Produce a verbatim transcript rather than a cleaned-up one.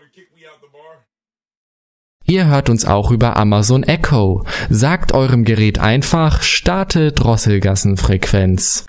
Ihr hört uns auch über Amazon Echo. Sagt eurem Gerät einfach, starte Drosselgassenfrequenz.